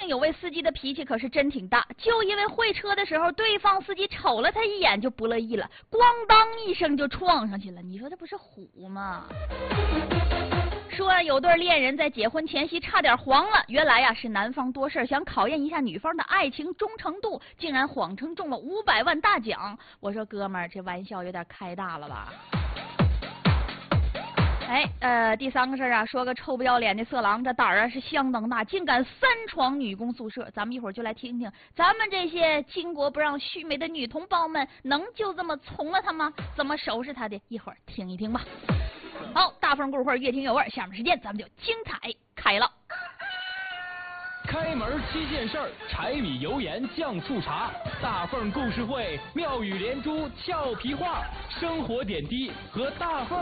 有位司机的脾气可是真挺大，就因为会车的时候，对方司机瞅了他一眼就不乐意了，咣当一声就撞上去了。你说这不是虎吗？说有对恋人在结婚前夕差点黄了，原来是男方多事想考验一下女方的爱情忠诚度，竟然谎称中了500万大奖。我说哥们儿，这玩笑有点开大了吧？第3个事啊，说个臭不要脸的色狼，这胆儿是相当大，竟敢3闯女工宿舍。咱们一会儿就来听听，咱们这些巾帼不让须眉的女同胞们，能就这么从了他吗？怎么收拾他的？一会儿听一听吧。好，大凤故事会越听越味，下面时间咱们就精彩开了。 开门7件事儿，柴米油盐酱醋茶，大凤故事会妙语连珠，俏皮话，生活点滴和大凤